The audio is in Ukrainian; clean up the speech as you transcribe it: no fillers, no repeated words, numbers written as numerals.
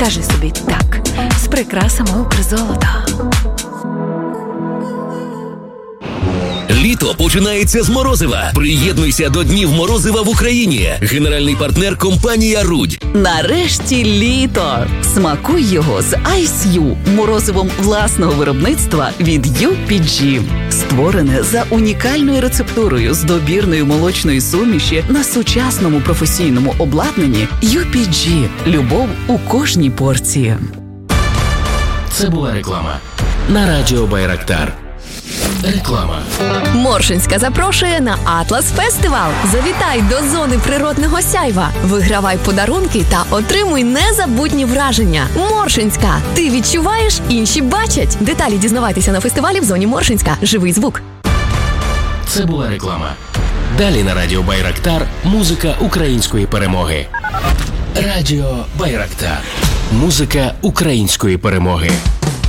Кажи собі так, з прикрасами Укрзолота. Літо починається з морозива. Приєднуйся до Днів морозива в Україні. Генеральний партнер – компанія «Рудь». Нарешті літо! Смакуй його з Ice U, морозивом власного виробництва від UPG. Створене за унікальною рецептурою з добірної молочної суміші на сучасному професійному обладнанні UPG. Любов у кожній порції. Це була реклама на радіо Байрактар. Реклама. Моршинська запрошує на Атлас Фестивал. Завітай до зони природного сяйва. Вигравай подарунки та отримуй незабутні враження. Моршинська. Ти відчуваєш, інші бачать. Деталі дізнавайтеся на фестивалі в зоні Моршинська. Живий звук. Це була реклама. Далі на радіо Байрактар музика української перемоги. Радіо Байрактар. Музика української перемоги.